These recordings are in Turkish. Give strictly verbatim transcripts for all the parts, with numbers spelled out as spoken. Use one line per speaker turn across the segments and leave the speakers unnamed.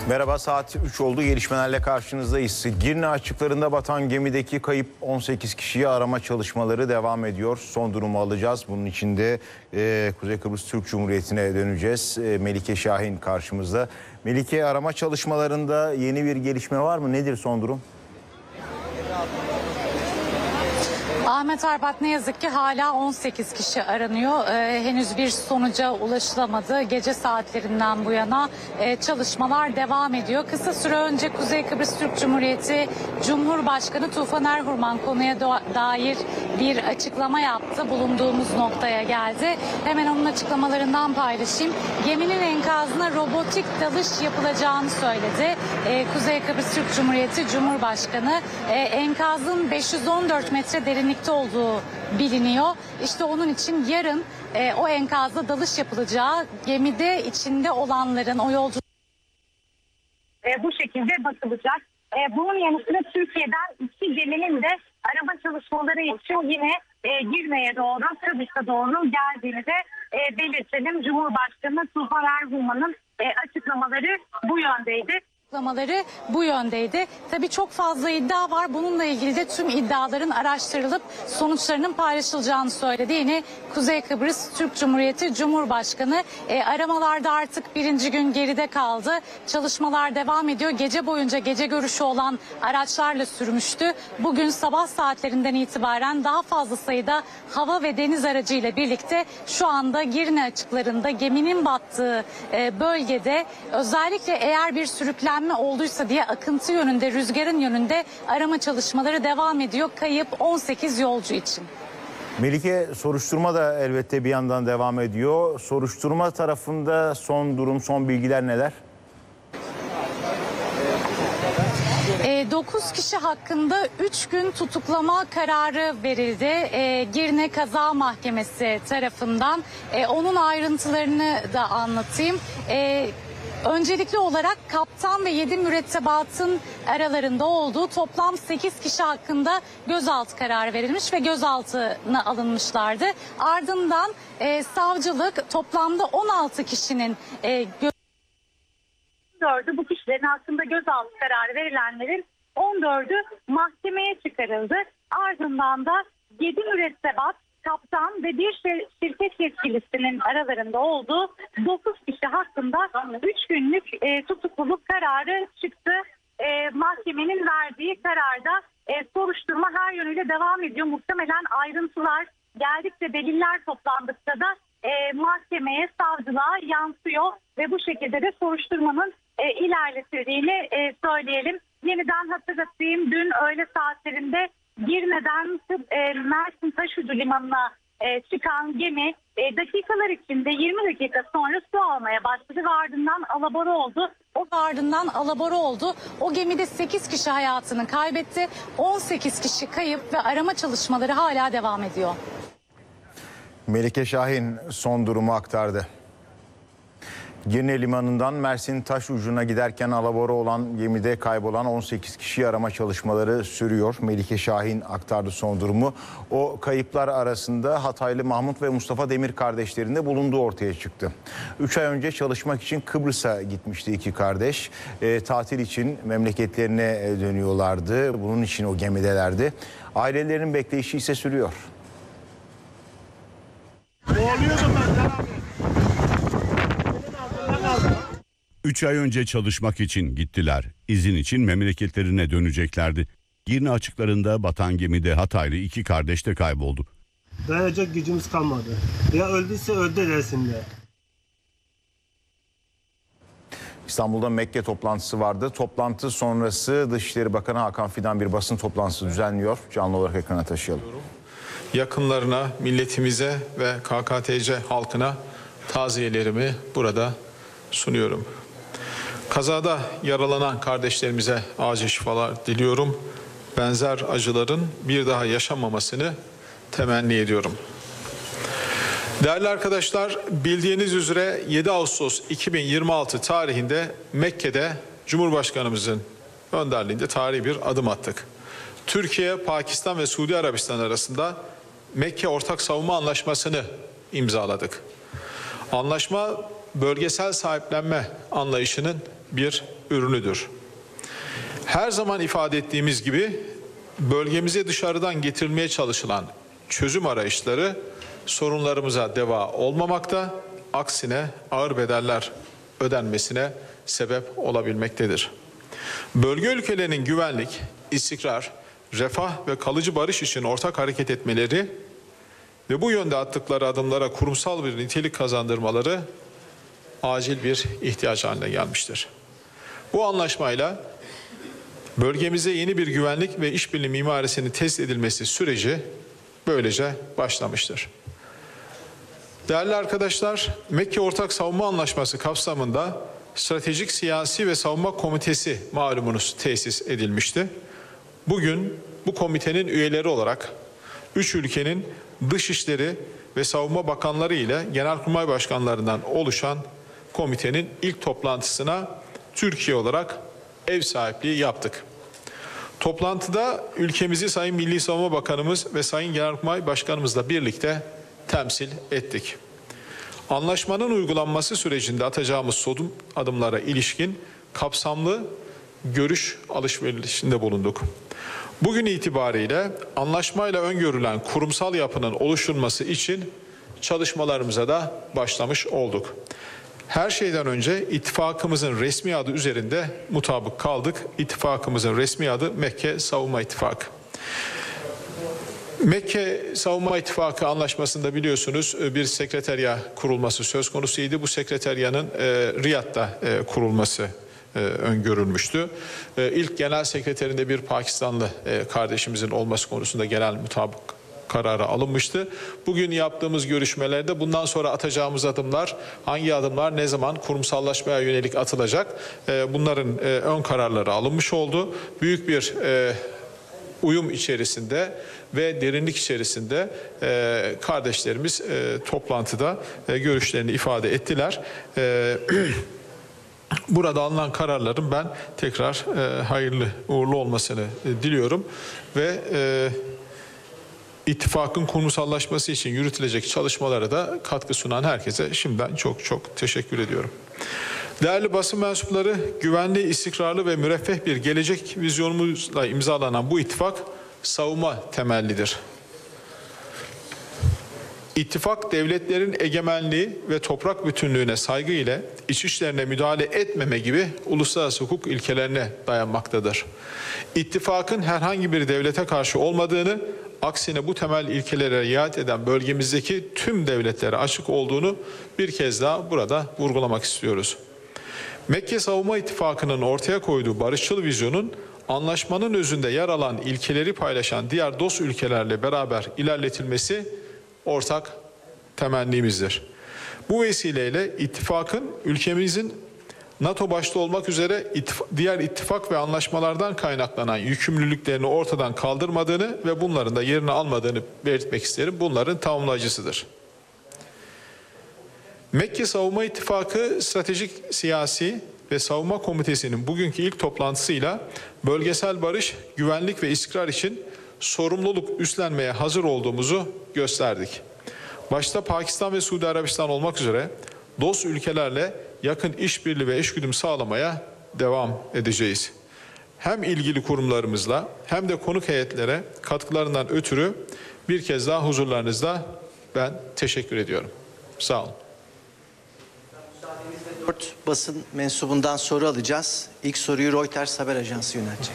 Merhaba, saat üç oldu, gelişmelerle karşınızdayız. Girne açıklarında batan gemideki kayıp on sekiz kişiyi arama çalışmaları devam ediyor. Son durumu alacağız. Bunun için de e, Kuzey Kıbrıs Türk Cumhuriyeti'ne döneceğiz. E, Melike Şahin karşımızda. Melike, arama çalışmalarında yeni bir gelişme var mı? Nedir son durum?
Ahmet Arbat, ne yazık ki hala on sekiz kişi aranıyor. Ee, henüz bir sonuca ulaşılamadı. Gece saatlerinden bu yana e, çalışmalar devam ediyor. Kısa süre önce Kuzey Kıbrıs Türk Cumhuriyeti Cumhurbaşkanı Tufan Erhurman konuya dair bir açıklama yaptı. Bulunduğumuz noktaya geldi. Hemen onun açıklamalarından paylaşayım. Geminin enkazına robotik dalış yapılacağını söyledi. Ee, Kuzey Kıbrıs Türk Cumhuriyeti Cumhurbaşkanı e, enkazın beş yüz on dört metre derinlikte olduğu biliniyor. İşte onun için yarın e, o enkazda dalış yapılacağı, gemide içinde olanların o yolcu
e, bu şekilde bakılacak. E, bunun yanı sıra Türkiye'den iki geminin de arama çalışmaları için yine e, Girne'ye doğru, Kıbrıs'a doğru geldiğini de e, belirtelim. Cumhurbaşkanı Tufan Erhurman'ın e, açıklamaları bu yöndeydi.
açıklamaları bu yöndeydi. Tabii çok fazla iddia var. Bununla ilgili de tüm iddiaların araştırılıp sonuçlarının paylaşılacağını söyledi. Yine Kuzey Kıbrıs Türk Cumhuriyeti Cumhurbaşkanı e, aramalarda artık birinci gün geride kaldı. Çalışmalar devam ediyor. Gece boyunca gece görüşü olan araçlarla sürmüştü. Bugün sabah saatlerinden itibaren daha fazla sayıda hava ve deniz aracıyla birlikte şu anda Girne açıklarında geminin battığı e, bölgede özellikle eğer bir sürüklenme olduysa diye akıntı yönünde, rüzgarın yönünde arama çalışmaları devam ediyor. Kayıp on sekiz yolcu için.
Melike, soruşturma da elbette bir yandan devam ediyor. Soruşturma tarafında son durum, son bilgiler neler?
dokuz kişi hakkında üç gün tutuklama kararı verildi. E, Girne Kaza Mahkemesi tarafından. E, onun ayrıntılarını da anlatayım. E, Öncelikli olarak kaptan ve yedi mürettebatın aralarında olduğu toplam sekiz kişi hakkında gözaltı kararı verilmiş ve gözaltına alınmışlardı. Ardından e, savcılık toplamda on altı kişinin e, gö
dördü bu kişilerin hakkında gözaltı kararı verilenlerin on dördü mahkemeye çıkarıldı. Ardından da yedi mürettebat, kaptan ve bir şirket yetkilisinin aralarında olduğu dokuz kişi hakkında üç günlük e, tutukluluk kararı çıktı. E, mahkemenin verdiği kararda e, soruşturma her yönüyle devam ediyor. Muhtemelen ayrıntılar geldikçe, deliller toplandıkça da e, mahkemeye, savcılığa yansıyor ve bu şekilde de soruşturmanın e, ilerletildiğini e, söyleyelim. Yeniden hatırlatayım, dün öğle saatlerinde Girne'den e, Mersin Taşucu Limanı'na e, çıkan gemi e, dakikalar içinde yirmi dakika sonra su almaya başladı ve ardından alabora oldu.
O ardından alabora oldu. O gemide sekiz kişi hayatını kaybetti. on sekiz kişi kayıp ve arama çalışmaları hala devam ediyor.
Melike Şahin son durumu aktardı. Girne Limanı'ndan Mersin Taşucu'na giderken alabora olan gemide kaybolan on sekiz kişi arama çalışmaları sürüyor. Melike Şahin aktardı son durumu. O kayıplar arasında Hataylı Mahmut ve Mustafa Demir kardeşlerinin de bulunduğu ortaya çıktı. üç ay önce çalışmak için Kıbrıs'a gitmişti iki kardeş. E, tatil için memleketlerine dönüyorlardı. Bunun için o gemidelerdi. Ailelerinin bekleyişi ise sürüyor.
Üç ay önce çalışmak için gittiler. İzin için memleketlerine döneceklerdi. Girne açıklarında batan gemide Hataylı iki kardeş de kayboldu.
Dayanacak gücümüz kalmadı. Ya öldüyse öldü desinler.
İstanbul'da Mekke toplantısı vardı. Toplantı sonrası Dışişleri Bakanı Hakan Fidan bir basın toplantısı düzenliyor. Canlı olarak ekrana taşıyalım.
Yakınlarına, milletimize ve K K T C halkına taziyelerimi burada sunuyorum. Kazada yaralanan kardeşlerimize acil şifalar diliyorum. Benzer acıların bir daha yaşanmamasını temenni ediyorum. Değerli arkadaşlar, bildiğiniz üzere yedi Ağustos iki bin yirmi altı tarihinde Mekke'de Cumhurbaşkanımızın önderliğinde tarihi bir adım attık. Türkiye, Pakistan ve Suudi Arabistan arasında Mekke Ortak Savunma Anlaşması'nı imzaladık. Anlaşma bölgesel sahiplenme anlayışının bir ürünüdür. Her zaman ifade ettiğimiz gibi bölgemize dışarıdan getirilmeye çalışılan çözüm arayışları sorunlarımıza deva olmamakta, aksine ağır bedeller ödenmesine sebep olabilmektedir. Bölge ülkelerinin güvenlik, istikrar, refah ve kalıcı barış için ortak hareket etmeleri ve bu yönde attıkları adımlara kurumsal bir nitelik kazandırmaları acil bir ihtiyaç haline gelmiştir. Bu anlaşmayla bölgemize yeni bir güvenlik ve işbirliği mimarisinin test edilmesi süreci böylece başlamıştır. Değerli arkadaşlar, Mekke Ortak Savunma Anlaşması kapsamında Stratejik Siyasi ve Savunma Komitesi malumunuz tesis edilmişti. Bugün bu komitenin üyeleri olarak üç ülkenin Dışişleri ve Savunma Bakanları ile Genelkurmay Başkanlarından oluşan komitenin ilk toplantısına Türkiye olarak ev sahipliği yaptık. Toplantıda ülkemizi Sayın Milli Savunma Bakanımız ve Sayın Genelkurmay Başkanımızla birlikte temsil ettik. Anlaşmanın uygulanması sürecinde atacağımız somut adımlara ilişkin kapsamlı görüş alışverişinde bulunduk. Bugün itibariyle anlaşmayla öngörülen kurumsal yapının oluşturulması için çalışmalarımıza da başlamış olduk. Her şeyden önce ittifakımızın resmi adı üzerinde mutabık kaldık. İttifakımızın resmi adı Mekke Savunma İttifakı. Mekke Savunma İttifakı anlaşmasında biliyorsunuz bir sekreterya kurulması söz konusuydu. Bu sekreteryanın e, Riyad'da e, kurulması e, öngörülmüştü. E, ilk genel sekreterinde bir Pakistanlı e, kardeşimizin olması konusunda genel mutabık kararı alınmıştı. Bugün yaptığımız görüşmelerde bundan sonra atacağımız adımlar, hangi adımlar ne zaman kurumsallaşmaya yönelik atılacak, e, bunların e, ön kararları alınmış oldu. Büyük bir e, uyum içerisinde ve derinlik içerisinde e, kardeşlerimiz e, toplantıda e, görüşlerini ifade ettiler. E, burada alınan kararların ben tekrar e, hayırlı uğurlu olmasını e, diliyorum ve e, İttifakın kurumsallaşması için yürütülecek çalışmalara da katkı sunan herkese şimdiden çok çok teşekkür ediyorum. Değerli basın mensupları, güvenli, istikrarlı ve müreffeh bir gelecek vizyonumuzla imzalanan bu ittifak savunma temellidir. İttifak devletlerin egemenliği ve toprak bütünlüğüne saygı ile iç işlerine müdahale etmeme gibi uluslararası hukuk ilkelerine dayanmaktadır. İttifakın herhangi bir devlete karşı olmadığını, aksine bu temel ilkelere riayet eden bölgemizdeki tüm devletlere açık olduğunu bir kez daha burada vurgulamak istiyoruz. Mekke Savunma İttifakı'nın ortaya koyduğu barışçıl vizyonun anlaşmanın özünde yer alan ilkeleri paylaşan diğer dost ülkelerle beraber ilerletilmesi ortak temennimizdir. Bu vesileyle ittifakın ülkemizin NATO başta olmak üzere diğer ittifak ve anlaşmalardan kaynaklanan yükümlülüklerini ortadan kaldırmadığını ve bunların da yerini almadığını belirtmek isterim. Bunların tamamlayıcısıdır. Mekke Savunma İttifakı Stratejik Siyasi ve Savunma Komitesi'nin bugünkü ilk toplantısıyla bölgesel barış, güvenlik ve istikrar için sorumluluk üstlenmeye hazır olduğumuzu gösterdik. Başta Pakistan ve Suudi Arabistan olmak üzere dost ülkelerle yakın işbirliği ve eşgüdüm sağlamaya devam edeceğiz. Hem ilgili kurumlarımızla hem de konuk heyetlere katkılarından ötürü bir kez daha huzurlarınızda ben teşekkür ediyorum. Sağ olun.
Dört basın mensubundan soru alacağız. İlk soruyu Reuters Haber Ajansı yöneltecek.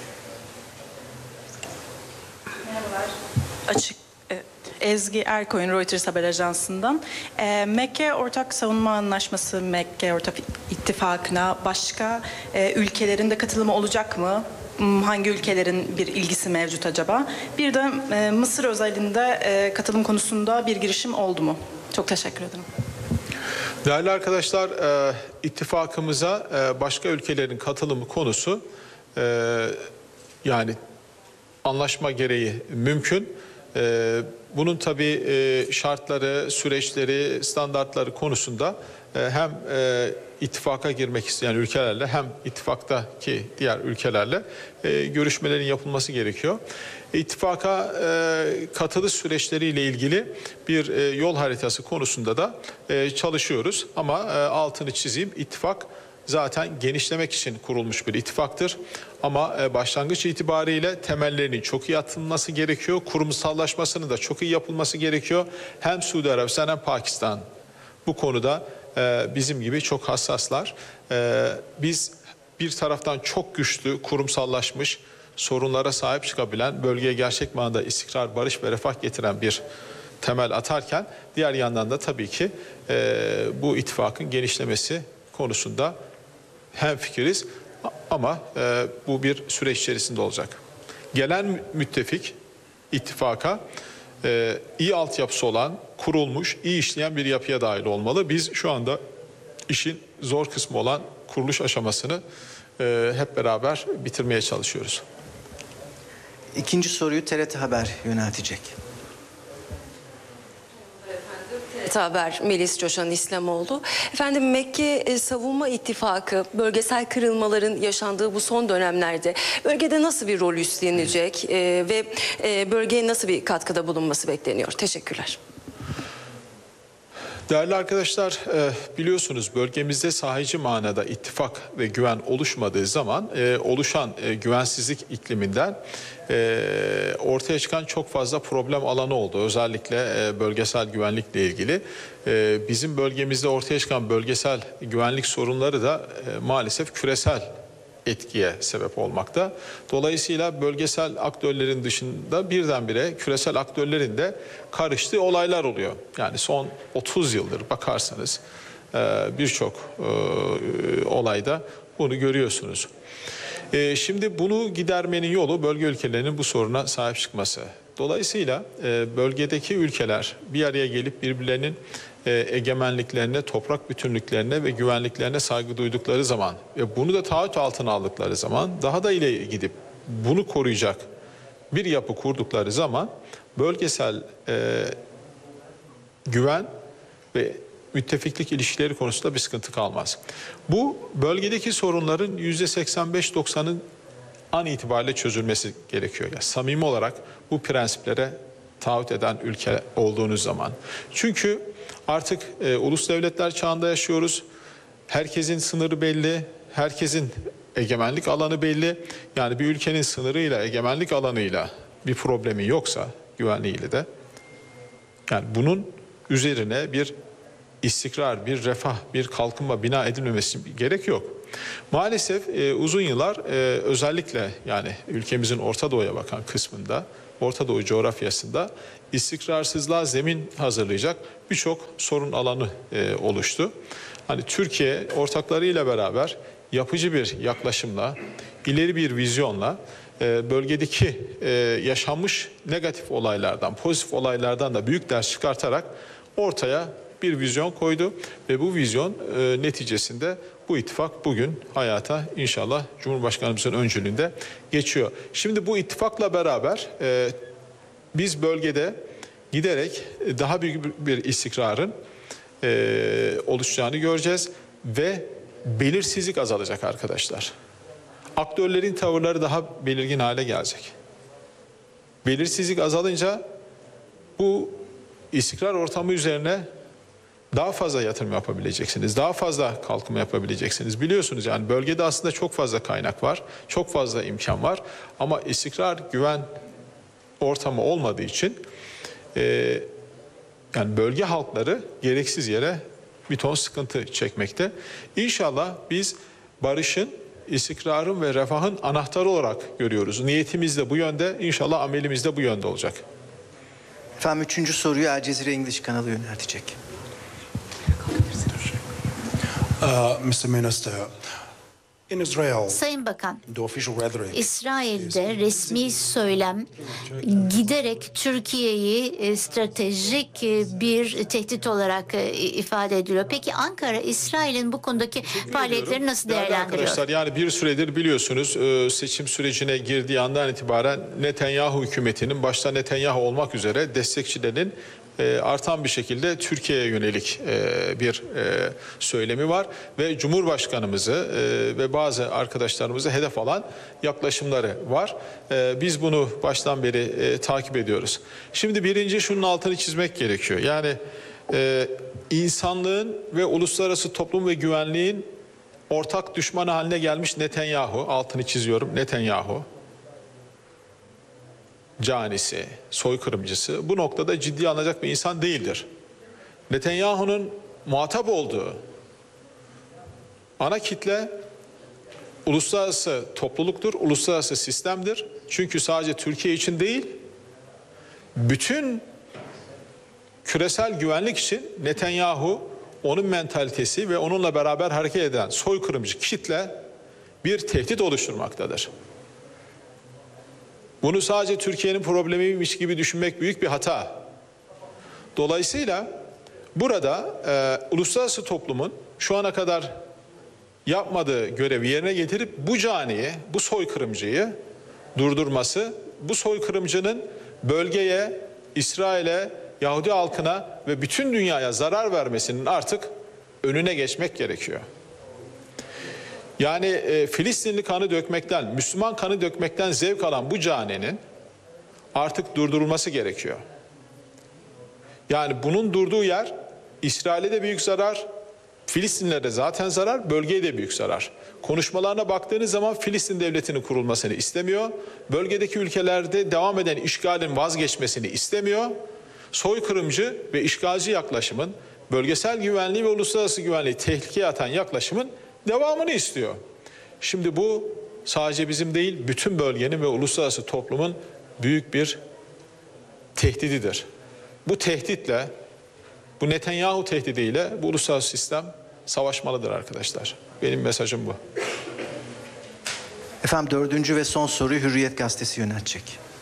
Merhabalar. Açık. Ezgi Erkoyun, Reuters Haber Ajansı'ndan. E, Mekke Ortak Savunma Anlaşması, Mekke Ortak İttifakı'na başka e, ülkelerin de katılımı olacak mı? Hangi ülkelerin bir ilgisi mevcut acaba? Bir de e, Mısır özelinde e, katılım konusunda bir girişim oldu mu? Çok teşekkür ederim.
Değerli arkadaşlar, e, ittifakımıza e, başka ülkelerin katılımı konusu e, yani anlaşma gereği mümkün. E, bunun tabii e, şartları, süreçleri, standartları konusunda e, hem e, ittifaka girmek isteyen ülkelerle hem ittifaktaki diğer ülkelerle e, görüşmelerin yapılması gerekiyor. İttifaka e, katılış süreçleriyle ilgili bir e, yol haritası konusunda da e, çalışıyoruz. Ama e, altını çizeyim, ittifak zaten genişlemek için kurulmuş bir ittifaktır. Ama e, başlangıç itibariyle temellerinin çok iyi atılması gerekiyor. Kurumsallaşmasının da çok iyi yapılması gerekiyor. Hem Suudi Arabistan hem Pakistan bu konuda e, bizim gibi çok hassaslar. E, biz bir taraftan çok güçlü, kurumsallaşmış, sorunlara sahip çıkabilen, bölgeye gerçek manada istikrar, barış ve refah getiren bir temel atarken diğer yandan da tabii ki e, bu ittifakın genişlemesi konusunda hemfikiriz ama e, bu bir süreç içerisinde olacak. Gelen müttefik ittifaka e, iyi altyapısı olan, kurulmuş, iyi işleyen bir yapıya dahil olmalı. Biz şu anda işin zor kısmı olan kuruluş aşamasını e, hep beraber bitirmeye çalışıyoruz.
İkinci soruyu T R T Haber yöneltecek.
T R T Haber, Melis Coşan İslamoğlu. Efendim, Mekke Savunma İttifakı bölgesel kırılmaların yaşandığı bu son dönemlerde bölgede nasıl bir rol üstlenecek e, ve e, bölgeye nasıl bir katkıda bulunması bekleniyor? Teşekkürler.
Değerli arkadaşlar, biliyorsunuz bölgemizde sahici manada ittifak ve güven oluşmadığı zaman oluşan güvensizlik ikliminden ortaya çıkan çok fazla problem alanı oldu. Özellikle bölgesel güvenlikle ilgili. Bizim bölgemizde ortaya çıkan bölgesel güvenlik sorunları da maalesef küresel etkiye sebep olmakta. Dolayısıyla bölgesel aktörlerin dışında birdenbire küresel aktörlerin de karıştığı olaylar oluyor. Yani son otuz yıldır bakarsanız birçok olayda bunu görüyorsunuz. Şimdi bunu gidermenin yolu bölge ülkelerinin bu soruna sahip çıkması. Dolayısıyla bölgedeki ülkeler bir araya gelip birbirlerinin egemenliklerine, toprak bütünlüklerine ve güvenliklerine saygı duydukları zaman ve bunu da taahhüt altına aldıkları zaman, daha da ileri gidip bunu koruyacak bir yapı kurdukları zaman bölgesel e, güven ve müttefiklik ilişkileri konusunda bir sıkıntı kalmaz. Bu bölgedeki sorunların yüzde seksen beş doksanın an itibariyle çözülmesi gerekiyor. Yani samimi olarak bu prensiplere taahhüt eden ülke olduğunuz zaman. Çünkü artık e, ulus devletler çağında yaşıyoruz. Herkesin sınırı belli, herkesin egemenlik alanı belli. Yani bir ülkenin sınırıyla, egemenlik alanıyla bir problemi yoksa, güvenliğiyle de, yani bunun üzerine bir istikrar, bir refah, bir kalkınma bina edilmemesi gerek yok. Maalesef e, uzun yıllar e, özellikle yani ülkemizin Orta Doğu'ya bakan kısmında, Orta Doğu coğrafyasında istikrarsızlığa zemin hazırlayacak birçok sorun alanı e, oluştu. Hani Türkiye ortaklarıyla beraber yapıcı bir yaklaşımla, ileri bir vizyonla e, bölgedeki e, yaşanmış negatif olaylardan, pozitif olaylardan da büyük ders çıkartarak ortaya bir vizyon koydu ve bu vizyon e, neticesinde bu ittifak bugün hayata inşallah Cumhurbaşkanımızın öncülüğünde geçiyor. Şimdi bu ittifakla beraber e, biz bölgede giderek daha büyük bir istikrarın e, oluşacağını göreceğiz ve belirsizlik azalacak arkadaşlar. Aktörlerin tavırları daha belirgin hale gelecek. Belirsizlik azalınca bu istikrar ortamı üzerine daha fazla yatırım yapabileceksiniz. Daha fazla kalkınma yapabileceksiniz. Biliyorsunuz yani bölgede aslında çok fazla kaynak var. Çok fazla imkan var. Ama istikrar, güven ortamı olmadığı için e, yani bölge halkları gereksiz yere bir ton sıkıntı çekmekte. İnşallah biz barışın, istikrarın ve refahın anahtarı olarak görüyoruz. Niyetimiz de bu yönde, inşallah amelimiz de bu yönde olacak.
Efendim üçüncü soruyu El Cezire İngiliz kanalı yöneltecek.
Uh, mister Minister, in Israel,
Sayın Bakan,
the official rhetoric
İsrail'de resmi söylem giderek Türkiye'yi e, stratejik e, bir tehdit olarak e, ifade ediliyor. Peki Ankara, İsrail'in bu konudaki faaliyetleri nasıl
Değerli
değerlendiriyor?
arkadaşlar, yani bir süredir biliyorsunuz e, seçim sürecine girdiği andan itibaren Netanyahu hükümetinin başta Netanyahu olmak üzere destekçilerinin e, artan bir şekilde Türkiye'ye yönelik e, bir e, söylemi var ve Cumhurbaşkanımızı e, ve bazı arkadaşlarımızı hedef alan yaklaşımları var. E, biz bunu baştan beri e, takip ediyoruz. Şimdi birinci şunun altını çizmek gerekiyor. Yani e, insanlığın ve uluslararası toplum ve güvenliğin ortak düşman haline gelmiş Netanyahu, altını çiziyorum, Netanyahu, canisi, soykırımcısı bu noktada ciddiye alınacak bir insan değildir. Netanyahu'nun muhatap olduğu ana kitle uluslararası topluluktur, uluslararası sistemdir. Çünkü sadece Türkiye için değil, bütün küresel güvenlik için Netanyahu, onun mentalitesi ve onunla beraber hareket eden soykırımcı kitle bir tehdit oluşturmaktadır. Bunu sadece Türkiye'nin problemiymiş gibi düşünmek büyük bir hata. Dolayısıyla burada e, uluslararası toplumun şu ana kadar yapmadığı görevi yerine getirip bu caniyi, bu soykırımcıyı durdurması, bu soykırımcının bölgeye, İsrail'e, Yahudi halkına ve bütün dünyaya zarar vermesinin artık önüne geçmek gerekiyor. Yani e, Filistinli kanı dökmekten, Müslüman kanı dökmekten zevk alan bu caninin artık durdurulması gerekiyor. Yani bunun durduğu yer İsrail'e de büyük zarar, Filistinlilere de zaten zarar, bölgeye de büyük zarar. Konuşmalarına baktığınız zaman Filistin devletinin kurulmasını istemiyor. Bölgedeki ülkelerde devam eden işgalin vazgeçmesini istemiyor. Soykırımcı ve işgalci yaklaşımın, bölgesel güvenliği ve uluslararası güvenliği tehlikeye atan yaklaşımın devamını istiyor. Şimdi bu sadece bizim değil, bütün bölgenin ve uluslararası toplumun büyük bir tehdididir. Bu tehditle, bu Netanyahu tehdidiyle bu uluslararası sistem savaşmalıdır arkadaşlar. Benim mesajım bu.
Efendim dördüncü ve son soruyu Hürriyet Gazetesi yöneltecek.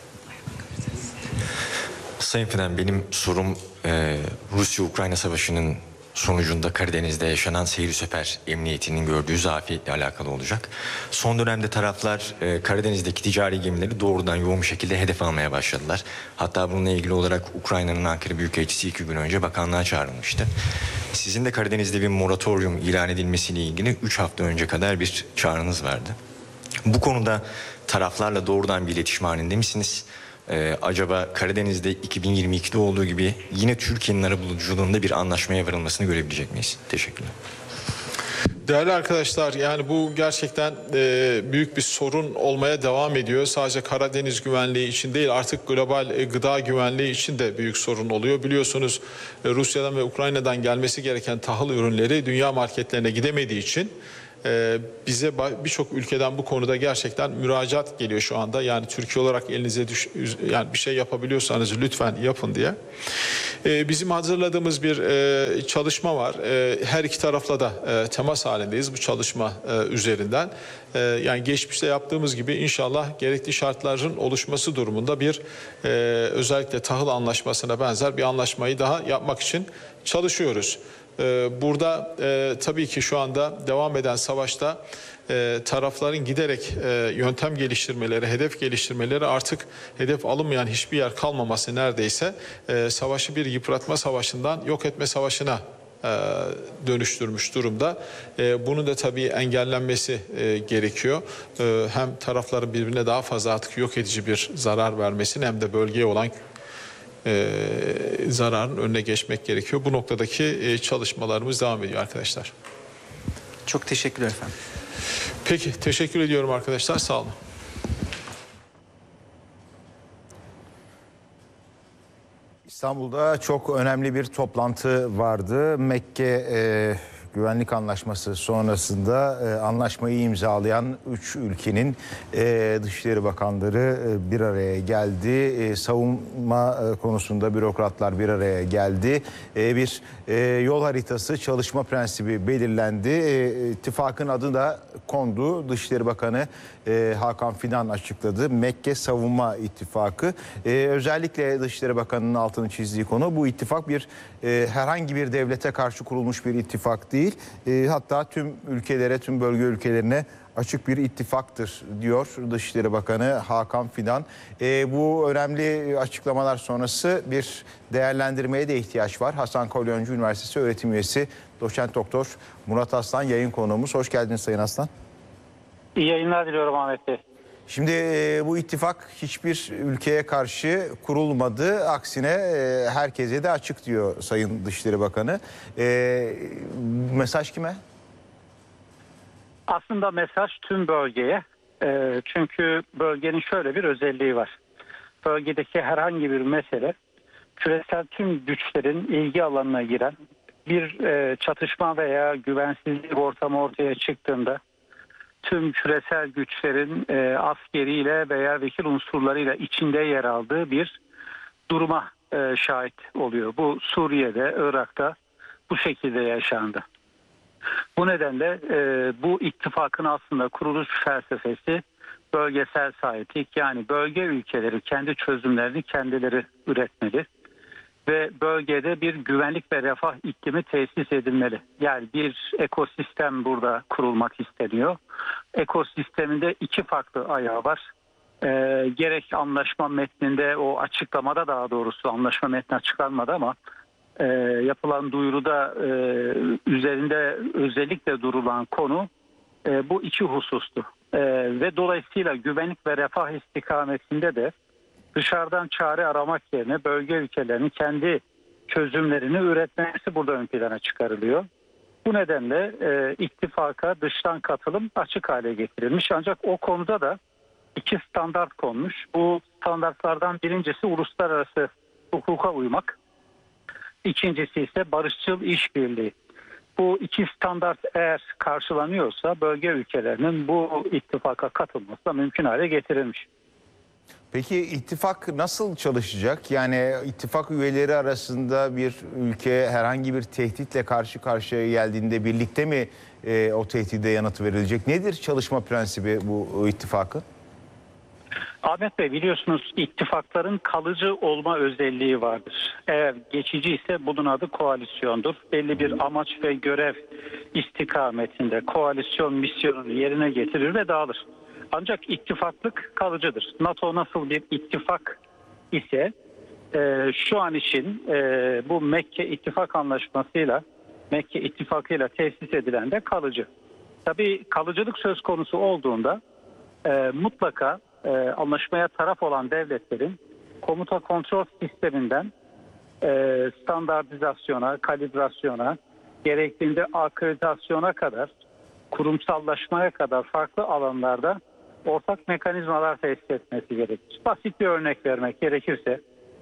Sayın Fidan, benim sorum e, Rusya-Ukrayna Savaşı'nın sonucunda Karadeniz'de yaşanan seyir sefer emniyetinin gördüğü zafiyetle alakalı olacak. Son dönemde taraflar e, Karadeniz'deki ticari gemileri doğrudan yoğun bir şekilde hedef almaya başladılar. Hatta bununla ilgili olarak Ukrayna'nın Ankara Büyükelçisi iki gün önce bakanlığa çağrılmıştı. Sizin de Karadeniz'de bir moratorium ilan edilmesiyle ilgili üç hafta önce kadar bir çağrınız vardı. Bu konuda taraflarla doğrudan bir iletişim halinde misiniz? Ee, acaba Karadeniz'de iki bin yirmi ikide olduğu gibi yine Türkiye'nin arabuluculuğunda bir anlaşmaya varılmasını görebilecek miyiz? Teşekkürler.
Değerli arkadaşlar, yani bu gerçekten e, büyük bir sorun olmaya devam ediyor. Sadece Karadeniz güvenliği için değil, artık global e, gıda güvenliği için de büyük sorun oluyor. Biliyorsunuz e, Rusya'dan ve Ukrayna'dan gelmesi gereken tahıl ürünleri dünya marketlerine gidemediği için e, bize birçok ülkeden bu konuda gerçekten müracaat geliyor şu anda. Yani Türkiye olarak elinize düş, yani bir şey yapabiliyorsanız lütfen yapın diye. E, bizim hazırladığımız bir e, çalışma var. E, her iki tarafla da e, temas halindeyiz bu çalışma e, üzerinden. E, yani geçmişte yaptığımız gibi inşallah gerekli şartların oluşması durumunda bir e, özellikle tahıl anlaşmasına benzer bir anlaşmayı daha yapmak için çalışıyoruz. E, burada e, tabii ki şu anda devam eden savaşta e, tarafların giderek e, yöntem geliştirmeleri, hedef geliştirmeleri, artık hedef alınmayan hiçbir yer kalmaması neredeyse e, savaşı bir yıpratma savaşından yok etme savaşına e, dönüştürmüş durumda. E, bunun da tabii engellenmesi e, gerekiyor. E, hem tarafların birbirine daha fazla artık yok edici bir zarar vermesini hem de bölgeye olan e, zararın önüne geçmek gerekiyor. Bu noktadaki e, çalışmalarımız devam ediyor arkadaşlar.
Çok teşekkürler efendim.
Peki, teşekkür ediyorum arkadaşlar. Sağ olun.
İstanbul'da çok önemli bir toplantı vardı. Mekke e, Güvenlik Anlaşması sonrasında e, anlaşmayı imzalayan üç ülkenin e, Dışişleri Bakanları e, bir araya geldi. E, savunma e, konusunda bürokratlar bir araya geldi. E, bir e, yol haritası, çalışma prensibi belirlendi. E, ittifakın adı da kondu. Dışişleri Bakanı e, Hakan Fidan açıkladı. Mekke Savunma İttifakı. E, özellikle Dışişleri Bakanı'nın altını çizdiği konu, bu ittifak bir e, herhangi bir devlete karşı kurulmuş bir ittifak değil. E, hatta tüm ülkelere, tüm bölge ülkelerine açık bir ittifaktır diyor Dışişleri Bakanı Hakan Fidan. E, bu önemli açıklamalar sonrası bir değerlendirmeye de ihtiyaç var. Hasan Kalyoncu Üniversitesi öğretim üyesi Doçent Doktor Murat Aslan yayın konuğumuz. Hoş geldiniz Sayın Aslan.
İyi yayınlar diliyorum Ahmet Bey.
Şimdi e, bu ittifak hiçbir ülkeye karşı kurulmadı. Aksine e, herkese de açık diyor Sayın Dışişleri Bakanı. E, mesaj kime?
Aslında mesaj tüm bölgeye. E, çünkü bölgenin şöyle bir özelliği var. Bölgedeki herhangi bir mesele küresel tüm güçlerin ilgi alanına giren bir e, çatışma veya güvensizlik ortamı ortaya çıktığında tüm küresel güçlerin e, askeriyle veya vekil unsurlarıyla içinde yer aldığı bir duruma e, şahit oluyor. Bu Suriye'de, Irak'ta bu şekilde yaşandı. Bu nedenle e, bu ittifakın aslında kuruluş felsefesi bölgesel sahiplik, yani bölge ülkeleri kendi çözümlerini kendileri üretmeli ve bölgede bir güvenlik ve refah iklimi tesis edilmeli. Yani bir ekosistem burada kurulmak isteniyor. Ekosisteminde iki farklı ayağı var. E, gerek anlaşma metninde, o açıklamada, daha doğrusu anlaşma metni açıklanmadı ama e, yapılan duyuruda e, üzerinde özellikle durulan konu e, bu iki husustu. E, ve dolayısıyla güvenlik ve refah istikametinde de dışarıdan çare aramak yerine bölge ülkelerinin kendi çözümlerini üretmesi burada ön plana çıkarılıyor. Bu nedenle e, ittifaka dıştan katılım açık hale getirilmiş. Ancak o konuda da iki standart konmuş. Bu standartlardan birincisi uluslararası hukuka uymak. İkincisi ise barışçıl işbirliği. Bu iki standart eğer karşılanıyorsa bölge ülkelerinin bu ittifaka katılması da mümkün hale getirilmiş.
Peki ittifak nasıl çalışacak? Yani ittifak üyeleri arasında bir ülke herhangi bir tehditle karşı karşıya geldiğinde birlikte mi e, o tehdide yanıt verilecek? Nedir çalışma prensibi bu ittifakın?
Ahmet Bey, biliyorsunuz ittifakların kalıcı olma özelliği vardır. Eğer geçici ise bunun adı koalisyondur. Belli bir amaç ve görev istikametinde koalisyon misyonunu yerine getirir ve dağılır. Ancak ittifaklık kalıcıdır. NATO nasıl bir ittifak ise e, şu an için e, bu Mekke İttifak Anlaşması'yla, Mekke İttifakı'yla tesis edilen de kalıcı. Tabii kalıcılık söz konusu olduğunda e, mutlaka e, anlaşmaya taraf olan devletlerin komuta kontrol sisteminden e, standartizasyona, kalibrasyona, gerektiğinde akreditasyona kadar, kurumsallaşmaya kadar farklı alanlarda ortak mekanizmalar tesis etmesi gerekir. Basit bir örnek vermek gerekirse,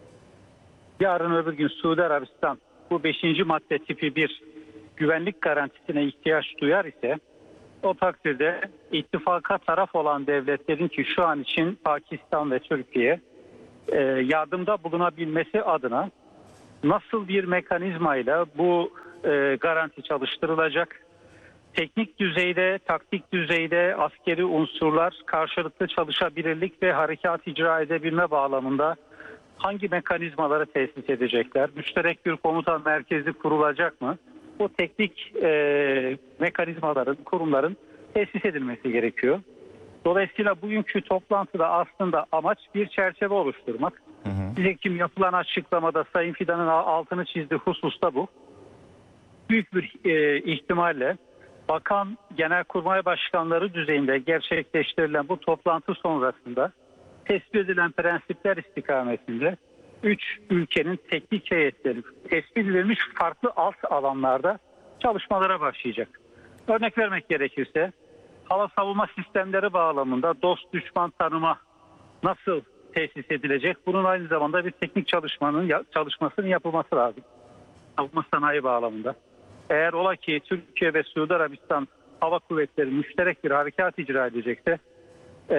yarın öbür gün Suudi Arabistan bu beşinci madde tipi bir güvenlik garantisine ihtiyaç duyar ise, o takdirde ittifaka taraf olan devletlerin, ki şu an için Pakistan ve Türkiye, e, yardımda bulunabilmesi adına nasıl bir mekanizmayla bu e, garanti çalıştırılacak? Teknik düzeyde, taktik düzeyde askeri unsurlar karşılıklı çalışabilirlik ve harekat icra edebilme bağlamında hangi mekanizmaları tesis edecekler? Müşterek bir komuta merkezi kurulacak mı? Bu teknik e, mekanizmaların, kurumların tesis edilmesi gerekiyor. Dolayısıyla bugünkü toplantıda aslında amaç bir çerçeve oluşturmak. Nitekim yapılan açıklamada Sayın Fidan'ın altını çizdiği hususta bu. Büyük bir e, ihtimalle Bakan Genelkurmay Başkanları düzeyinde gerçekleştirilen bu toplantı sonrasında tespit edilen prensipler istikametinde üç ülkenin teknik heyetleri tespit edilmiş farklı alt alanlarda çalışmalara başlayacak. Örnek vermek gerekirse hava savunma sistemleri bağlamında dost düşman tanıma nasıl tesis edilecek? Bunun aynı zamanda bir teknik çalışmanın çalışmasının yapılması lazım. Savunma sanayi bağlamında. Eğer ola ki Türkiye ve Suudi Arabistan Hava Kuvvetleri müşterek bir harekat icra edecekse e,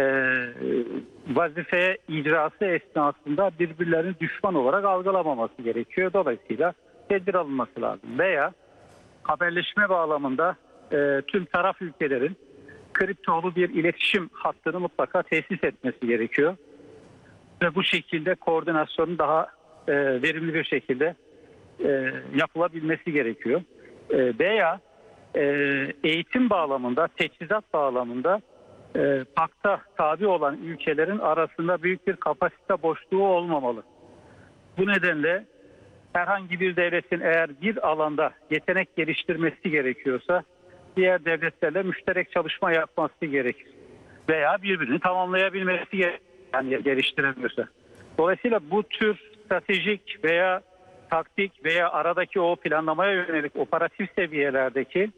vazife icrası esnasında birbirlerini düşman olarak algılamaması gerekiyor. Dolayısıyla tedbir alınması lazım. Veya haberleşme bağlamında e, tüm taraf ülkelerin kriptolu bir iletişim hattını mutlaka tesis etmesi gerekiyor. Ve bu şekilde koordinasyonun daha e, verimli bir şekilde e, yapılabilmesi gerekiyor. E, veya e, eğitim bağlamında, teçhizat bağlamında e, pakta tabi olan ülkelerin arasında büyük bir kapasite boşluğu olmamalı. Bu nedenle herhangi bir devletin eğer bir alanda yetenek geliştirmesi gerekiyorsa diğer devletlerle müşterek çalışma yapması gerekir. Veya birbirini tamamlayabilmesi gerekir, yani geliştiremiyorsa. Dolayısıyla bu tür stratejik veya taktik veya aradaki o planlamaya yönelik operatif seviyelerdeki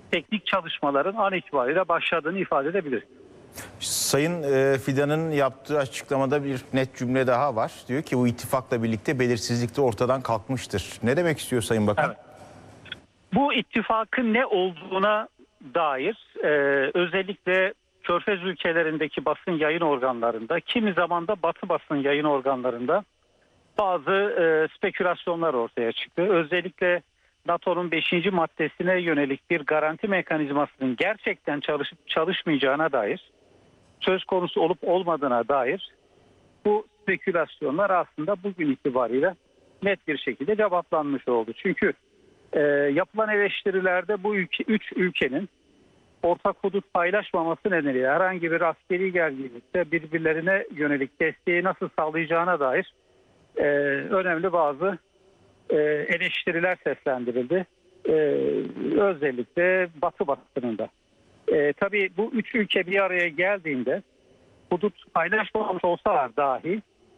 teknik çalışmaların an itibariyle başladığını ifade edebiliriz.
Sayın e, Fidan'ın yaptığı açıklamada bir net cümle daha var. Diyor ki bu ittifakla birlikte belirsizlik de ortadan kalkmıştır. Ne demek istiyor Sayın Bakan?
Evet. Bu ittifakın ne olduğuna dair e, özellikle Körfez ülkelerindeki basın yayın organlarında, kimi zaman da Batı basın yayın organlarında bazı e, spekülasyonlar ortaya çıktı. Özellikle NATO'nun beşinci maddesine yönelik bir garanti mekanizmasının gerçekten çalışıp çalışmayacağına dair, söz konusu olup olmadığına dair bu spekülasyonlar aslında bugün itibariyle net bir şekilde cevaplanmış oldu. Çünkü e, yapılan eleştirilerde bu ülke, üç ülkenin ortak hudut paylaşmaması nedeniyle herhangi bir askeri gerginlikte birbirlerine yönelik desteği nasıl sağlayacağına dair e, önemli bazı e, eleştiriler seslendirildi. E, özellikle Batı basınında. E, tabii bu üç ülke bir araya geldiğinde hudut paylaşmamış olsalar dahi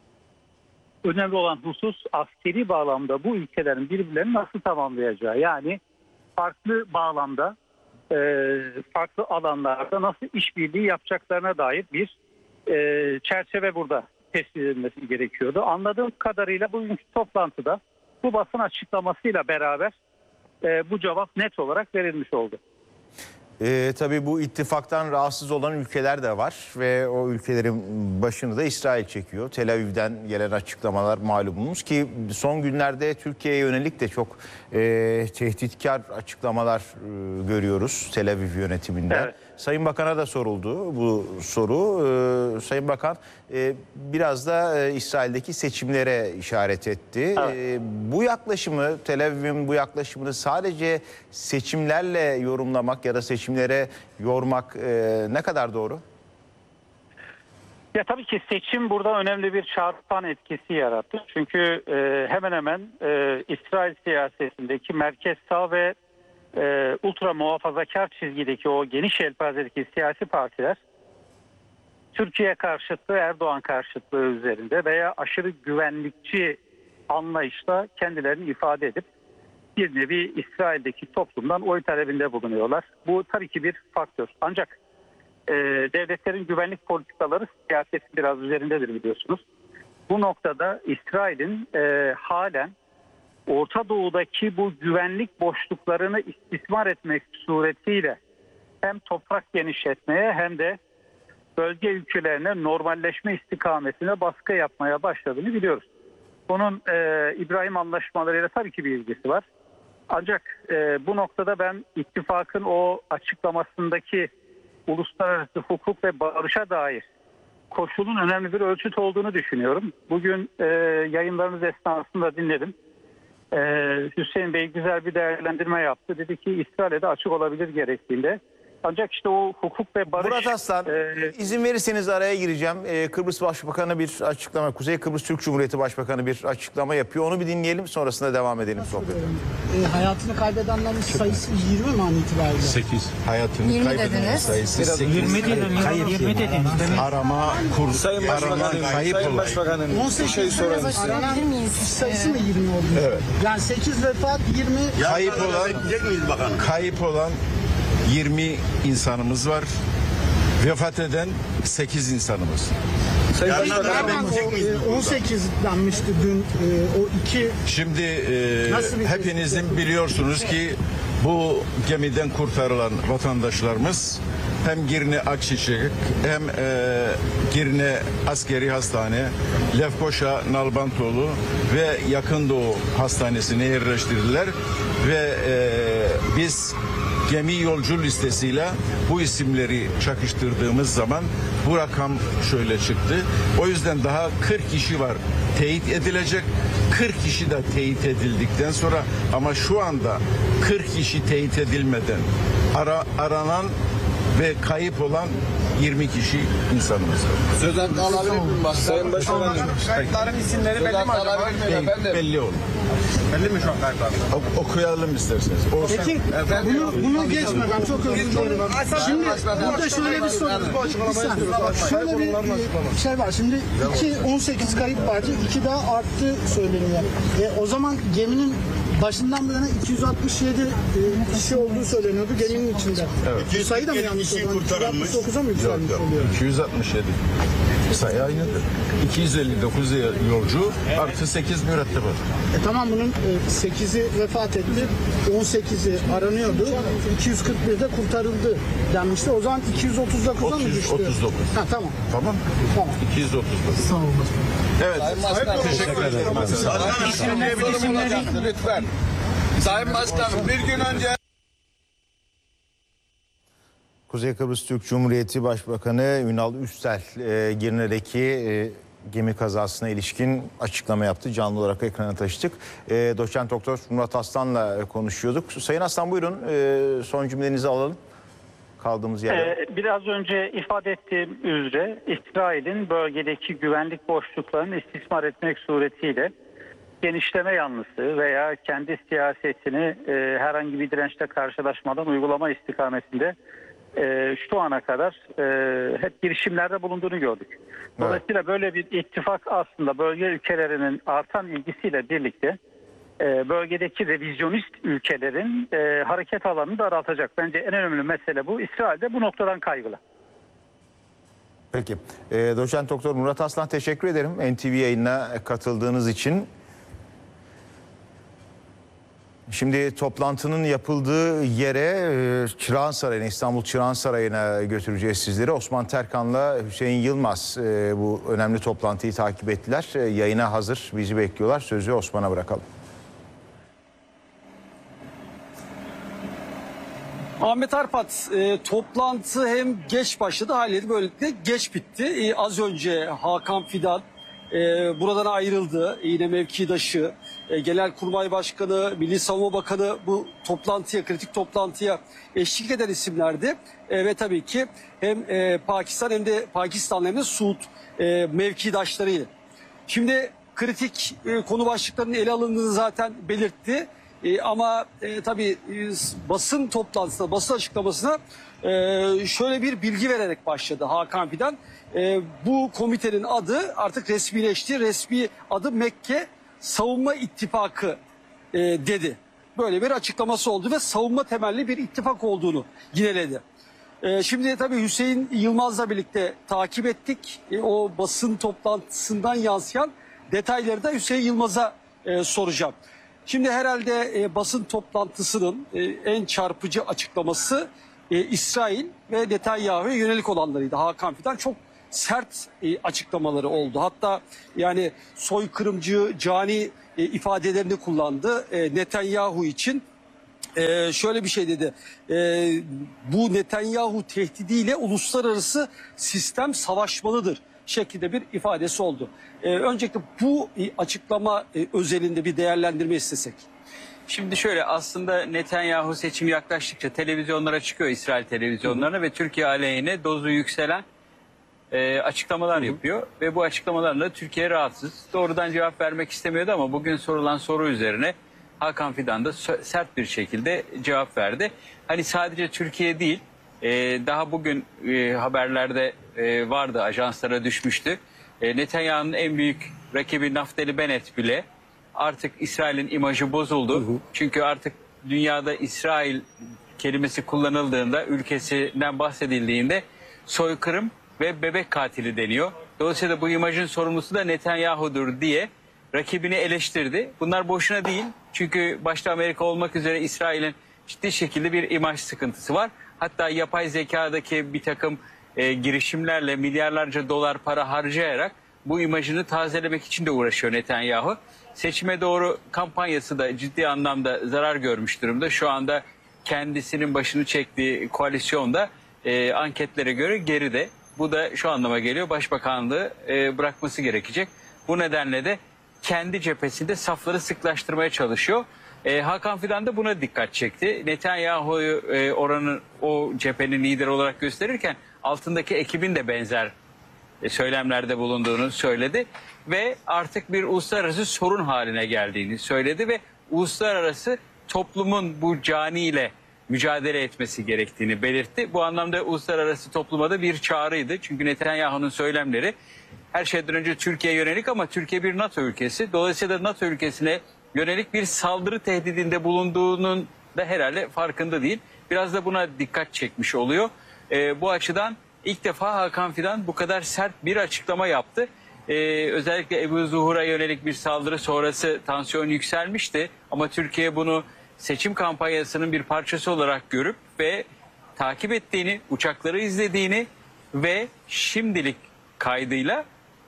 önemli olan husus askeri bağlamda bu ülkelerin birbirlerini nasıl tamamlayacağı. Yani farklı bağlamda, e, farklı alanlarda nasıl işbirliği yapacaklarına dair bir e, çerçeve burada tespit edilmesi gerekiyordu. Anladığım kadarıyla bugünkü toplantıda bu basın açıklamasıyla beraber e, bu cevap net olarak verilmiş oldu.
Ee, tabii bu ittifaktan rahatsız olan ülkeler de var ve o ülkelerin başını da İsrail çekiyor. Tel Aviv'den gelen açıklamalar malumunuz ki son günlerde Türkiye'ye yönelik de çok e, tehditkar açıklamalar e, görüyoruz Tel Aviv yönetiminden.
Evet.
Sayın Bakan'a da soruldu bu soru. Ee, Sayın Bakan e, biraz da e, İsrail'deki seçimlere işaret etti.
Evet.
E, bu yaklaşımı, Tel Aviv'in bu yaklaşımını sadece seçimlerle yorumlamak ya da seçimlere yormak e, ne kadar doğru?
Ya tabii ki seçim burada önemli bir çarpan etkisi yarattı. Çünkü e, hemen hemen e, İsrail siyasetindeki merkez sağ ve e, ultra muhafazakar çizgideki o geniş yelpazedeki siyasi partiler Türkiye karşıtlığı, Erdoğan karşıtlığı üzerinde veya aşırı güvenlikçi anlayışla kendilerini ifade edip bir nevi İsrail'deki toplumdan oy talebinde bulunuyorlar. Bu tabii ki bir faktör. Ancak e, devletlerin güvenlik politikaları siyasetin biraz üzerindedir biliyorsunuz. Bu noktada İsrail'in e, halen Orta Doğu'daki bu güvenlik boşluklarını istismar etmek suretiyle hem toprak genişletmeye hem de bölge ülkelerine normalleşme istikametine baskı yapmaya başladığını biliyoruz. Bunun e, İbrahim anlaşmalarıyla tabii ki bir ilgisi var. Ancak e, bu noktada ben ittifakın o açıklamasındaki uluslararası hukuk ve barışa dair koşulun önemli bir ölçüt olduğunu düşünüyorum. Bugün e, yayınlarınız esnasında dinledim. E, Hüseyin Bey güzel bir değerlendirme yaptı. Dedi ki İsrail'e de açık olabilir gerektiğinde. Ancak işte o hukuk ve barış...
Murat Aslan,
e,
izin verirseniz araya gireceğim. Ee, Kıbrıs Başbakanı bir açıklama, Kuzey Kıbrıs Türk Cumhuriyeti Başbakanı bir açıklama yapıyor. Onu bir dinleyelim, sonrasında devam edelim sohbete.
E, hayatını kaybedenlerin sayısı yirmi mi an itibariyle?
sekiz.
Hayatını
yirmi
kaybedenlerin
dediniz.
sayısı sekiz.
yirmi dedim,
Kayıp
yirmi
yirmi.
dediniz.
Arama, kur,
Sayın
arama,
Başbakanım,
kayıp
Sayın
olan.
Başbakanım bir şey sorayım size.
Aranan kişi sayısı mı yirmi oldu?
Evet.
Yani sekiz vefat, yirmi...
Kayıp olan, kayıp olan yirmi insanımız var. Vefat eden sekiz insanımız.
Sayın
Yani
Başbakanım,
nereden o, e, on sekiz denmişti dün e, o iki...
Şimdi e,
Nasıl bir
hepinizin biliyorsunuz ki bu gemiden kurtarılan vatandaşlarımız hem Girne Akçiçek hem e, Girne Askeri Hastane, Lefkoşa Nalbantoğlu ve Yakın Doğu Hastanesi'ne yerleştirdiler ve e, biz gemi yolcu listesiyle bu isimleri çakıştırdığımız zaman bu rakam şöyle çıktı. O yüzden daha kırk kişi var teyit edilecek. kırk kişi de teyit edildikten sonra ama şu anda kırk kişi teyit edilmeden ara, aranan ve kayıp olan yirmi kişi insanımız var.
söz hakkı alabilir miyim? Bak, Sayın Başbakanım.
Kayıpların isimleri belli mi acaba?
Belli, belli olur.
Belli mi şu an kayıplar?
O- okuyalım isterseniz. O-
Peki bunu, bunu geçmeden çok özür dilerim. Şimdi burada şöyle bir soru. Bir saniye. Şöyle bir e, şey var. Şimdi iki on sekiz kayıp vardı. iki daha arttı söyleniyor. E, o zaman geminin başından bu yana iki yüz altmış yedi e, kişi olduğu söyleniyordu geminin içinde.
Evet.
Bu sayı da mı yanlış oluyor? iki yüz altmış dokuza mı yükselmiş oluyor?
iki yüz altmış yedi. Sayı aynıdır. iki yüz elli dokuz yolcu artı sekiz mürettebat.
E tamam, bunun e, sekizi vefat etti, on sekizi aranıyordu, iki yüz kırk bir de kurtarıldı denmişti. O zaman iki yüz otuz dokuza mı düştü?
iki yüz otuz dokuz.
Ha, tamam.
Tamam.
Tamam.
iki yüz otuz dokuz.
Sağ olun başkanım.
Evet. Teşekkür ederim.
Lütfen. Sayın Başkanım, bir gün önce
Kuzey Kıbrıs Türk Cumhuriyeti Başbakanı Ünal Üstel e, Girne'deki e, gemi kazasına ilişkin açıklama yaptı. Canlı olarak ekrana taşıdık. E, Doçent Doktor Murat Aslan'la konuşuyorduk. Sayın Aslan, buyurun, e, son cümlenizi alalım. Kaldığımız yerde.
Ee, biraz önce ifade ettiğim üzere İsrail'in bölgedeki güvenlik boşluklarını istismar etmek suretiyle genişleme yanlısı veya kendi siyasetini e, herhangi bir dirençle karşılaşmadan uygulama istikametinde e, şu ana kadar e, hep girişimlerde bulunduğunu gördük. Dolayısıyla evet, böyle bir ittifak aslında bölge ülkelerinin artan ilgisiyle birlikte e, bölgedeki revizyonist ülkelerin e, hareket alanını daraltacak. Bence en önemli mesele bu. İsrail de bu noktadan kaygılı.
Peki. E, Doçent Doktor Murat Aslan, teşekkür ederim N T V yayınına katıldığınız için. Şimdi toplantının yapıldığı yere, Çırağan Sarayı'na, İstanbul Çırağan Sarayı'na götüreceğiz sizleri. Osman Terkan'la Hüseyin Yılmaz bu önemli toplantıyı takip ettiler. Yayına hazır, bizi bekliyorlar. Sözü Osman'a bırakalım.
Ahmet Arpat, e, toplantı hem geç başladı, haliyle böylelikle geç bitti. E, az önce Hakan Fidan e, buradan ayrıldı. Yine mevkidaşı, e, Genelkurmay Başkanı, Milli Savunma Bakanı bu toplantıya, kritik toplantıya eşlik eden isimlerdi. E, ve tabii ki hem e, Pakistan hem de Pakistanlı hem de Suud e, mevkidaşlarıydı. Şimdi kritik e, konu başlıklarının ele alındığını zaten belirtti. E, ama e, tabii e, basın toplantısına, basın açıklamasına e, şöyle bir bilgi vererek başladı Hakan Fidan. E, bu komitenin adı artık resmileşti. Resmi adı Mekke Savunma İttifakı e, dedi. Böyle bir açıklaması oldu ve savunma temelli bir ittifak olduğunu yineledi. E, şimdi tabii Hüseyin Yılmaz'la birlikte takip ettik. E, o basın toplantısından yansıyan detayları da Hüseyin Yılmaz'a e, soracağım. Şimdi herhalde e, basın toplantısının e, en çarpıcı açıklaması e, İsrail ve Netanyahu'ya yönelik olanlarıydı. Hakan Fidan çok sert e, açıklamaları oldu. Hatta yani soykırımcı, cani e, ifadelerini kullandı e, Netanyahu için. E, şöyle bir şey dedi. E, bu Netanyahu tehdidiyle uluslararası sistem savaşmalıdır şeklinde bir ifadesi oldu. Ee, öncelikle bu açıklama e, özelinde bir değerlendirme istesek.
Şimdi şöyle, aslında Netanyahu seçim yaklaştıkça televizyonlara çıkıyor, İsrail televizyonlarına, hı hı, ve Türkiye aleyhine dozu yükselen e, açıklamalar, hı hı, yapıyor. Ve bu açıklamalarla Türkiye rahatsız. Doğrudan cevap vermek istemiyordu ama bugün sorulan soru üzerine Hakan Fidan da sert bir şekilde cevap verdi. Hani sadece Türkiye değil, e, daha bugün e, haberlerde e, vardı, ajanslara düşmüştü. E, Netanyahu'nun en büyük rakibi Naftali Bennett bile artık İsrail'in imajı bozuldu. Hı hı. Çünkü artık dünyada İsrail kelimesi kullanıldığında, ülkesinden bahsedildiğinde soykırım ve bebek katili deniyor. Dolayısıyla bu imajın sorumlusu da Netanyahu'dur diye rakibini eleştirdi. Bunlar boşuna değil. Çünkü başta Amerika olmak üzere İsrail'in ciddi şekilde bir imaj sıkıntısı var. Hatta yapay zekadaki bir takım e, girişimlerle milyarlarca dolar para harcayarak bu imajını tazelemek için de uğraşıyor Netanyahu. Seçime doğru kampanyası da ciddi anlamda zarar görmüş durumda. Şu anda kendisinin başını çektiği koalisyonda e, anketlere göre geride. Bu da şu anlama geliyor: Başbakanlığı e, bırakması gerekecek. Bu nedenle de kendi cephesinde safları sıklaştırmaya çalışıyor. E, Hakan Fidan da buna dikkat çekti. Netanyahu'yu e, oranın, o cephenin lideri olarak gösterirken altındaki ekibin de benzer e, söylemlerde bulunduğunu söyledi. Ve artık bir uluslararası sorun haline geldiğini söyledi ve uluslararası toplumun bu caniyle mücadele etmesi gerektiğini belirtti. Bu anlamda uluslararası topluma da bir çağrıydı. Çünkü Netanyahu'nun söylemleri her şeyden önce Türkiye'ye yönelik ama Türkiye bir NATO ülkesi. Dolayısıyla NATO ülkesine yönelik bir saldırı tehdidinde bulunduğunun da herhalde farkında değil. Biraz da buna dikkat çekmiş oluyor. E, bu açıdan ilk defa Hakan Fidan bu kadar sert bir açıklama yaptı. Ee, özellikle Ebu Zuhur'a yönelik bir saldırı sonrası tansiyon yükselmişti. Ama Türkiye bunu seçim kampanyasının bir parçası olarak görüp ve takip ettiğini, uçakları izlediğini ve şimdilik kaydıyla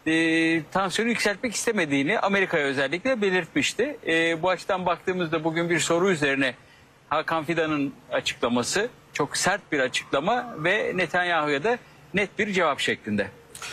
e, tansiyonu yükseltmek istemediğini Amerika'ya özellikle belirtmişti. E, bu açıdan baktığımızda bugün bir soru üzerine Hakan Fidan'ın açıklaması çok sert bir açıklama ve Netanyahu'ya da net bir cevap şeklinde.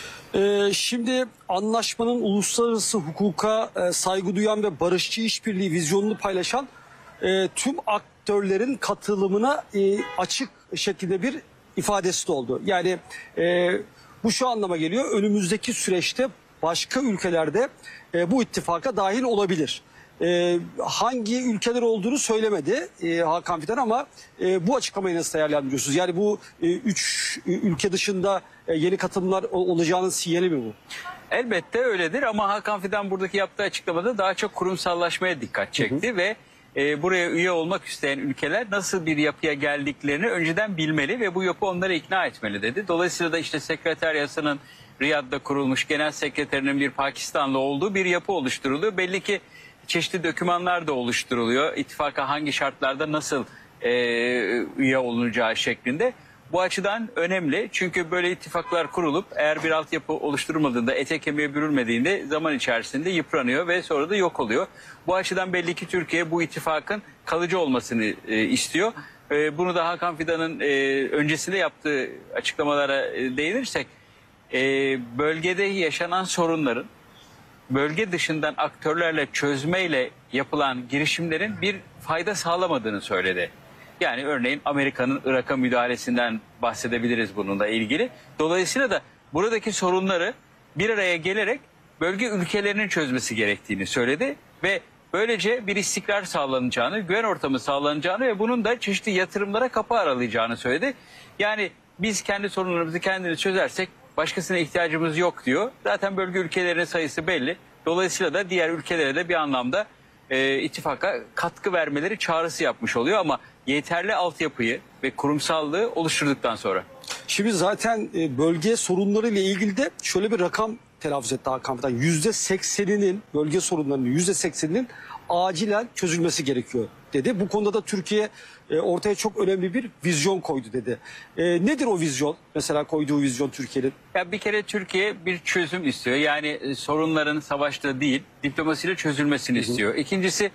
Ee, şimdi anlaşmanın uluslararası hukuka e, saygı duyan ve barışçı işbirliği vizyonunu paylaşan e, tüm aktörlerin katılımına e, açık şekilde bir ifadesi de oldu. Yani e, bu şu anlama geliyor: önümüzdeki süreçte başka ülkelerde e, bu ittifaka dahil olabilir. E, hangi ülkeler olduğunu söylemedi e, Hakan Fidan ama e, bu açıklamayı nasıl değerlendiriyorsunuz? Yani bu e, üç ülke dışında e, yeni katılımlar olacağının sinyali mi bu?
Elbette öyledir ama Hakan Fidan buradaki yaptığı açıklamada daha çok kurumsallaşmaya dikkat çekti. Hı hı. Ve e, buraya üye olmak isteyen ülkeler nasıl bir yapıya geldiklerini önceden bilmeli ve bu yapı onları ikna etmeli dedi. Dolayısıyla da işte sekreteryasının Riyad'da kurulmuş, genel sekreterinin bir Pakistanlı olduğu bir yapı oluşturuluyor. Belli ki çeşitli dokümanlar da oluşturuluyor. İttifaka hangi şartlarda nasıl e, üye olunacağı şeklinde. Bu açıdan önemli çünkü böyle ittifaklar kurulup eğer bir altyapı oluşturulmadığında, ete kemiğe bürünmediğinde zaman içerisinde yıpranıyor ve sonra da yok oluyor. Bu açıdan belli ki Türkiye bu ittifakın kalıcı olmasını e, istiyor. E, bunu da Hakan Fidan'ın e, öncesinde yaptığı açıklamalara e, değinirsek, e, bölgede yaşanan sorunların bölge dışından aktörlerle çözmeyle yapılan girişimlerin bir fayda sağlamadığını söyledi. Yani örneğin Amerika'nın Irak'a müdahalesinden bahsedebiliriz bununla ilgili. Dolayısıyla da buradaki sorunları bir araya gelerek bölge ülkelerinin çözmesi gerektiğini söyledi ve böylece bir istikrar sağlanacağını, güven ortamı sağlanacağını ve bunun da çeşitli yatırımlara kapı aralayacağını söyledi. Yani biz kendi sorunlarımızı kendimiz çözersek başkasına ihtiyacımız yok diyor. Zaten bölge ülkelerinin sayısı belli. Dolayısıyla da diğer ülkelere de bir anlamda e, ittifaka katkı vermeleri çağrısı yapmış oluyor ama yeterli altyapıyı ve kurumsallığı oluşturduktan sonra.
Şimdi zaten bölge sorunları ile ilgili de şöyle bir rakam telaffuz etti Hakan Fidan. yüzde sekseninin bölge sorunlarının yüzde sekseninin acilen çözülmesi gerekiyor dedi. Bu konuda da Türkiye e, ortaya çok önemli bir vizyon koydu dedi. E, nedir o vizyon? Mesela koyduğu vizyon Türkiye'nin?
Ya bir kere Türkiye bir çözüm istiyor. Yani e, sorunların savaşta değil, diplomasiyle çözülmesini hı hı. istiyor. İkincisi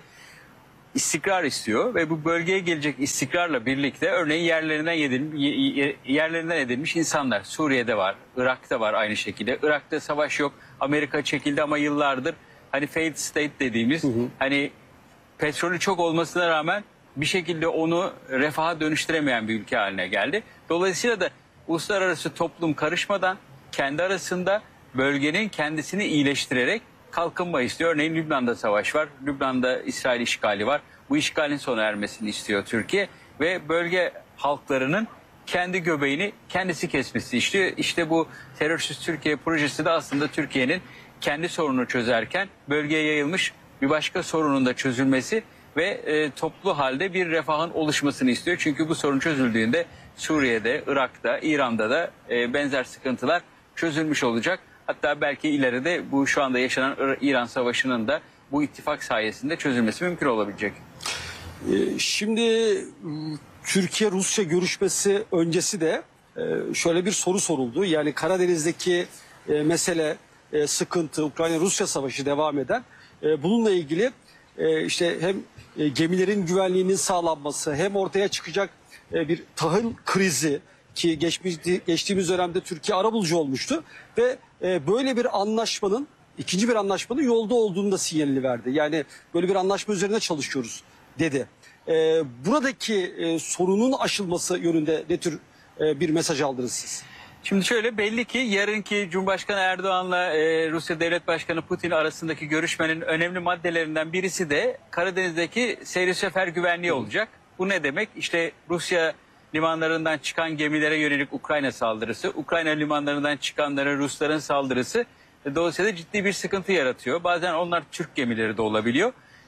istikrar istiyor ve bu bölgeye gelecek istikrarla birlikte örneğin yerlerinden edilmiş, yerlerinden edilmiş insanlar Suriye'de var, Irak'ta var aynı şekilde. Irak'ta savaş yok. Amerika çekildi ama yıllardır hani failed state dediğimiz hı hı. hani petrolü çok olmasına rağmen bir şekilde onu refaha dönüştüremeyen bir ülke haline geldi. Dolayısıyla da uluslararası toplum karışmadan kendi arasında bölgenin kendisini iyileştirerek kalkınma istiyor. Örneğin Lübnan'da savaş var. Lübnan'da İsrail işgali var. Bu işgalin sona ermesini istiyor Türkiye ve bölge halklarının kendi göbeğini kendisi kesmesi istiyor. İşte bu terörsüz Türkiye projesi de aslında Türkiye'nin kendi sorununu çözerken bölgeye yayılmış bir başka sorunun da çözülmesi ve e, toplu halde bir refahın oluşmasını istiyor. Çünkü bu sorun çözüldüğünde Suriye'de, Irak'ta, İran'da da e, benzer sıkıntılar çözülmüş olacak. Hatta belki ileride bu şu anda yaşanan İran Savaşı'nın da bu ittifak sayesinde çözülmesi mümkün olabilecek.
Şimdi Türkiye-Rusya görüşmesi öncesi de şöyle bir soru soruldu. Yani Karadeniz'deki mesele, sıkıntı, Ukrayna-Rusya savaşı devam eden. Bununla ilgili işte hem gemilerin güvenliğinin sağlanması hem ortaya çıkacak bir tahıl krizi, ki geçmiş, geçtiğimiz dönemde Türkiye arabulucu olmuştu ve e, böyle bir anlaşmanın, ikinci bir anlaşmanın yolda olduğunu da sinyalini verdi. Yani böyle bir anlaşma üzerine çalışıyoruz dedi. E, buradaki e, sorunun aşılması yönünde ne tür e, bir mesaj aldınız siz?
Şimdi şöyle, belli ki yarınki Cumhurbaşkanı Erdoğan'la e, Rusya Devlet Başkanı Putin arasındaki görüşmenin önemli maddelerinden birisi de Karadeniz'deki seyri sefer güvenliği olacak. Bu ne demek? İşte Rusya limanlarından çıkan gemilere yönelik Ukrayna saldırısı, Ukrayna limanlarından çıkanlara Rusların saldırısı dolayısıyla ciddi bir sıkıntı yaratıyor. Bazen onlar Türk gemileri de olabiliyor.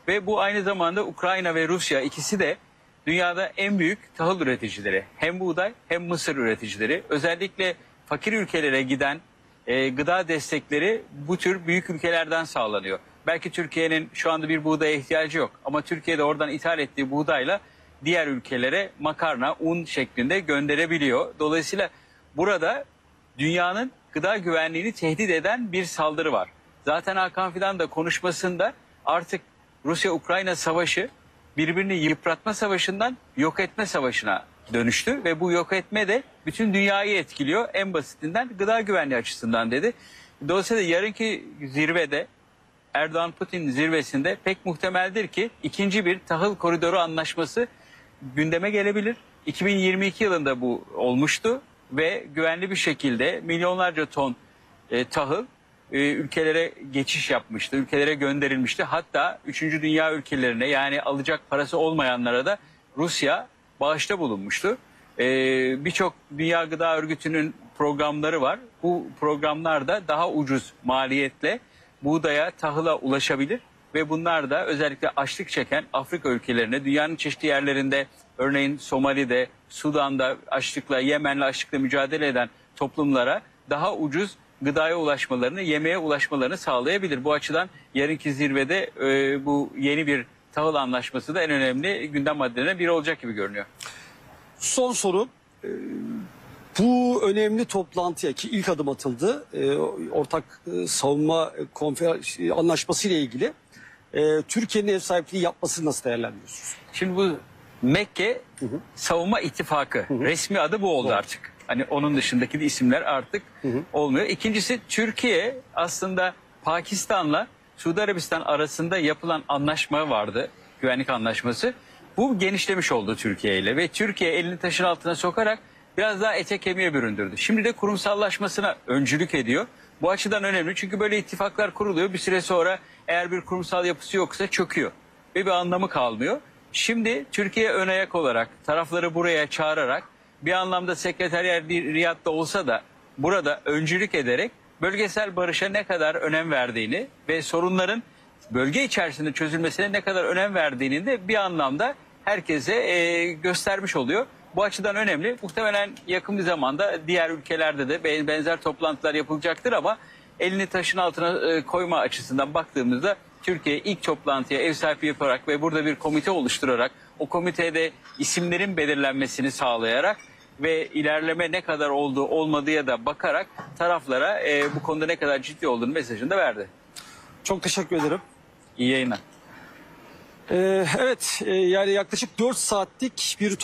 Ve bu aynı zamanda Ukrayna ve Rusya ikisi de dünyada en büyük tahıl üreticileri. Hem buğday hem mısır üreticileri. Özellikle fakir ülkelere giden e, gıda destekleri bu tür büyük ülkelerden sağlanıyor. Belki Türkiye'nin şu anda bir buğdaya ihtiyacı yok ama Türkiye'de oradan ithal ettiği buğdayla diğer ülkelere makarna, un şeklinde gönderebiliyor. Dolayısıyla burada dünyanın gıda güvenliğini tehdit eden bir saldırı var. Zaten Hakan Fidan da konuşmasında artık Rusya-Ukrayna savaşı birbirini yıpratma savaşından yok etme savaşına dönüştü ve bu yok etme de bütün dünyayı etkiliyor. En basitinden gıda güvenliği açısından dedi. Dolayısıyla yarınki zirvede, Erdoğan-Putin zirvesinde pek muhtemeldir ki ikinci bir tahıl koridoru anlaşması gündeme gelebilir. iki bin yirmi iki yılında bu olmuştu ve güvenli bir şekilde milyonlarca ton e, tahıl e, ülkelere geçiş yapmıştı, ülkelere gönderilmişti. Hatta üçüncü dünya ülkelerine, yani alacak parası olmayanlara da Rusya bağışta bulunmuştu. E, Birçok Dünya Gıda Örgütü'nün programları var. Bu programlarda daha ucuz maliyetle buğdaya, tahıla ulaşabilir ve bunlar da özellikle açlık çeken Afrika ülkelerine, dünyanın çeşitli yerlerinde, örneğin Somali'de, Sudan'da açlıkla, Yemen'le açlıkla mücadele eden toplumlara daha ucuz gıdaya ulaşmalarını, yemeğe ulaşmalarını sağlayabilir. Bu açıdan yarınki zirvede e, bu yeni bir tahıl anlaşması da en önemli gündem maddelerinden biri olacak gibi görünüyor.
Son soru. Ee, Bu önemli toplantıya ki ilk adım atıldı, e, ortak e, savunma konfer anlaşması ile ilgili e, Türkiye'nin ev sahipliği yapmasını nasıl değerlendiriyorsunuz?
Şimdi bu Mekke hı hı. Savunma İttifakı, hı hı. resmi adı bu oldu, evet. Artık. Hani onun dışındaki de isimler artık hı hı. olmuyor. İkincisi, Türkiye aslında Pakistan'la Suudi Arabistan arasında yapılan anlaşma vardı, güvenlik anlaşması. Bu genişlemiş oldu Türkiye ile ve Türkiye elini taşın altına sokarak biraz daha ete kemiğe büründürdü. Şimdi de kurumsallaşmasına öncülük ediyor. Bu açıdan önemli çünkü böyle ittifaklar kuruluyor. Bir süre sonra eğer bir kurumsal yapısı yoksa çöküyor ve bir anlamı kalmıyor. Şimdi Türkiye ön ayak olarak tarafları buraya çağırarak bir anlamda sekreteriyel Riyad'da olsa da burada öncülük ederek bölgesel barışa ne kadar önem verdiğini ve sorunların bölge içerisinde çözülmesine ne kadar önem verdiğini de bir anlamda herkese e, göstermiş oluyor. Bu açıdan önemli. Muhtemelen yakın bir zamanda diğer ülkelerde de benzer toplantılar yapılacaktır ama elini taşın altına koyma açısından baktığımızda Türkiye ilk toplantıya ev sahipliği yaparak ve burada bir komite oluşturarak o komitede isimlerin belirlenmesini sağlayarak ve ilerleme ne kadar oldu olmadıya da bakarak taraflara e, bu konuda ne kadar ciddi olduğunu mesajını da verdi.
Çok teşekkür ederim.
İyi yayınlar.
Ee, evet, e, yani yaklaşık dört saatlik bir